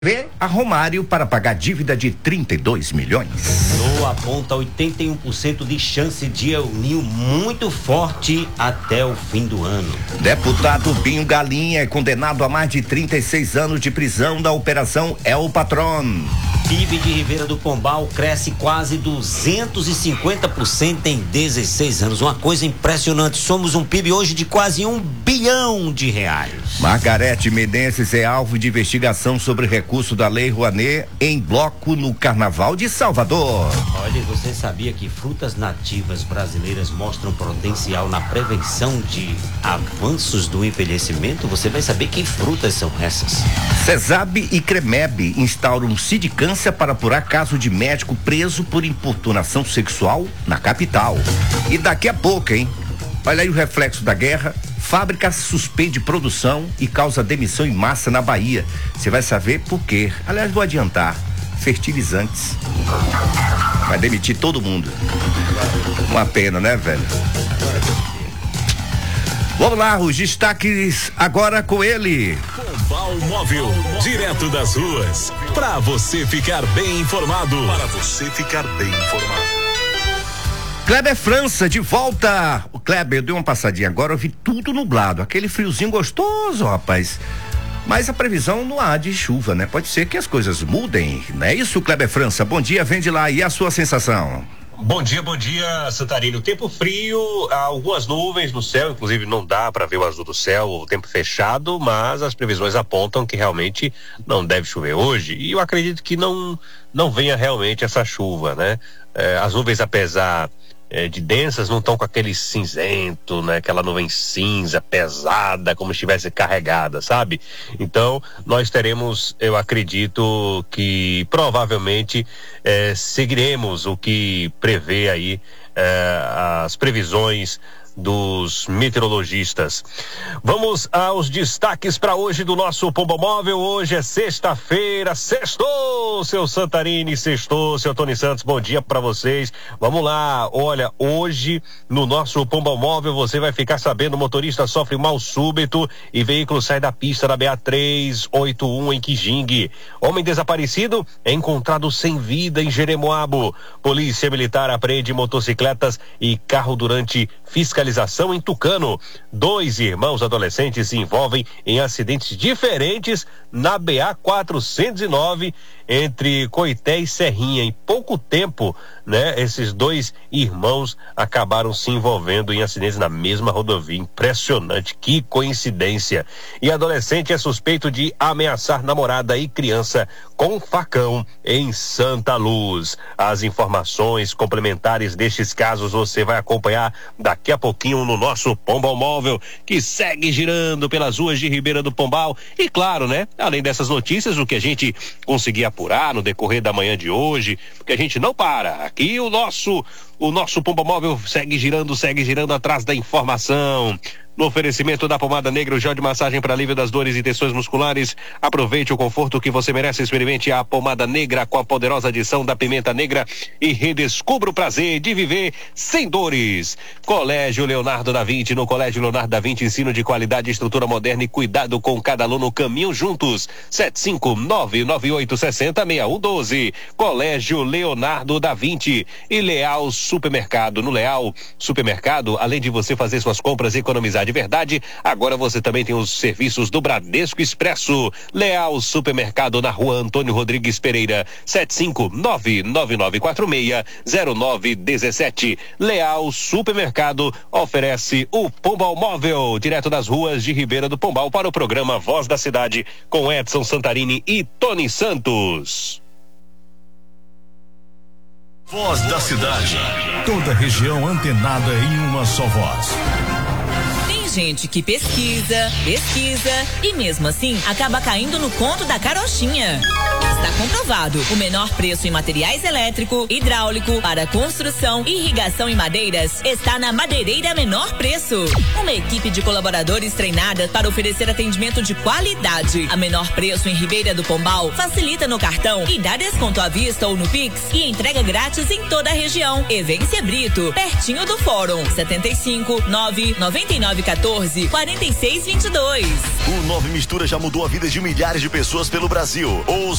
a Romário para pagar dívida de 32 milhões. Lula aponta 81% de chance de El Niño muito forte até o fim do ano. Deputado Binho Galinha é condenado a mais de 36 anos de prisão da Operação El Patrón. PIB de Ribeira do Pombal cresce quase 250% em 16 anos. Uma coisa impressionante. Somos um PIB hoje de quase R$1 bilhão. Margarete Menezes é alvo de investigação sobre recurso da Lei Rouanet em bloco no Carnaval de Salvador. Olha, você sabia que frutas nativas brasileiras mostram potencial na prevenção de avanços do envelhecimento? Você vai saber que frutas são essas. CESAB e CREMEB instauram sindicância para apurar caso de médico preso por importunação sexual na capital. E daqui a pouco, hein? Olha aí o reflexo da guerra. Fábrica suspende produção e causa demissão em massa na Bahia. Você vai saber por quê. Aliás, vou adiantar. Fertilizantes. Vai demitir todo mundo. Uma pena, né, velho? Vamos lá, os destaques agora com ele. Pombal Móvel, direto das ruas. Pra você ficar bem informado. Kleber França, de volta. O Kleber, eu dei uma passadinha agora, eu vi tudo nublado. Aquele friozinho gostoso, rapaz. Mas a previsão não há de chuva, né? Pode ser que as coisas mudem, não é isso, Kleber França? Bom dia, vem de lá. E a sua sensação? Bom dia, Santarino. Tempo frio, algumas nuvens no céu, inclusive não dá para ver o azul do céu, o tempo fechado, mas as previsões apontam que realmente não deve chover hoje, e eu acredito que não venha realmente essa chuva, né? As nuvens, apesar de densas, não estão com aquele cinzento, né? Aquela nuvem cinza, pesada, como se estivesse carregada, sabe? Então, nós teremos, eu acredito que provavelmente seguiremos o que prevê aí as previsões dos meteorologistas. Vamos aos destaques para hoje do nosso Pombal Móvel. Hoje é sexta-feira, sextou, seu Santarini, sextou, seu Tony Santos, bom dia para vocês. Vamos lá, olha, hoje no nosso Pombal Móvel você vai ficar sabendo: o motorista sofre mal súbito e veículo sai da pista da BA-381 em Quijingue. Homem desaparecido é encontrado sem vida em Jeremoabo. Polícia Militar apreende motocicletas e carro durante fiscalização em Tucano. 2 irmãos adolescentes se envolvem em acidentes diferentes na BA-409 entre Coité e Serrinha. Em pouco tempo, né, esses 2 irmãos acabaram se envolvendo em acidentes na mesma rodovia. Impressionante, que coincidência. E adolescente é suspeito de ameaçar namorada e criança com facão em Santa Luz. As informações complementares destes casos você vai acompanhar daqui a pouquinho no nosso Pombal Móvel, que segue girando pelas ruas de Ribeira do Pombal. E claro, né, além dessas notícias, o que a gente conseguir apurar no decorrer da manhã de hoje, porque a gente não para. Aqui o nosso Pombal Móvel segue girando atrás da informação. No oferecimento da pomada negra, o gel de massagem para alívio das dores e tensões musculares. Aproveite o conforto que você merece. Experimente a pomada negra com a poderosa adição da pimenta negra e redescubra o prazer de viver sem dores. Colégio Leonardo da Vinci. No Colégio Leonardo da Vinci, ensino de qualidade, estrutura moderna e cuidado com cada aluno. Caminho juntos. 75998606112. Colégio Leonardo da Vinci. E Leal Supermercado. No Leal Supermercado, além de você fazer suas compras e economizar de verdade, agora você também tem os serviços do Bradesco Expresso. Leal Supermercado, na rua Antônio Rodrigues Pereira, 75999460917. Leal Supermercado oferece o Pombal Móvel, direto das ruas de Ribeira do Pombal, para o programa Voz da Cidade, com Edson Santarini e Tony Santos. Voz da Cidade. Toda região antenada em uma só voz. Tem gente que pesquisa e mesmo assim acaba caindo no conto da carochinha. Está comprovado. O menor preço em materiais elétrico, hidráulico, para construção, irrigação e madeiras está na Madeireira Menor Preço. Uma equipe de colaboradores treinada para oferecer atendimento de qualidade. A menor preço em Ribeira do Pombal facilita no cartão e dá desconto à vista ou no Pix e entrega grátis em toda a região. Evência Brito, pertinho do Fórum. 75 999 14 46 22. O Nove Mistura já mudou a vida de milhares de pessoas pelo Brasil.